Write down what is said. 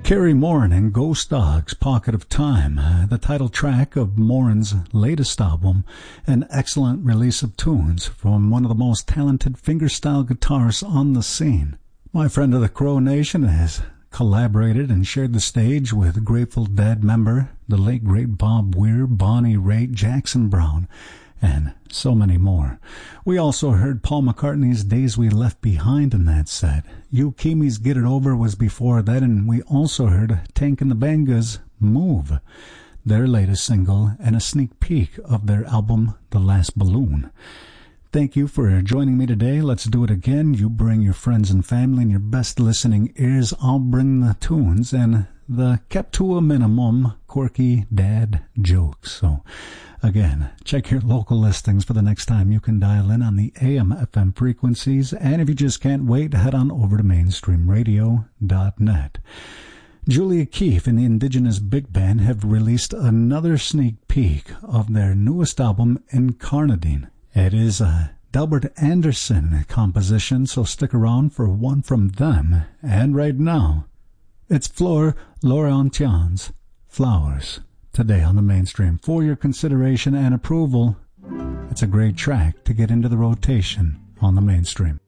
Carrie Morin and Ghost Dog's Pocket of Time, the title track of Morin's latest album, an excellent release of tunes from one of the most talented fingerstyle guitarists on the scene. My friend of the Crow Nation has collaborated and shared the stage with Grateful Dead member, the late great Bob Weir, Bonnie Raitt, Jackson Browne, and so many more. We also heard Paul McCartney's Days We Left Behind in that set. Yukimi's Get It Over was before that, and we also heard Tank and the Bangas' Move, their latest single, and a sneak peek of their album The Last Balloon. Thank you for joining me today. Let's do it again. You bring your friends and family and your best listening ears. I'll bring the tunes and the kept to a minimum quirky dad jokes. So again, check your local listings for the next time you can dial in on the AM/FM frequencies, and if you just can't wait, head on over to mainstreamradio.net. Julia Keefe and the Indigenous Big Band have released another sneak peek of their newest album, Incarnadine. It is a Delbert Anderson composition, so stick around for one from them. And right now, it's Flor Laurentian's Flowers, today on the Mainstream. For your consideration and approval, it's a great track to get into the rotation on the Mainstream.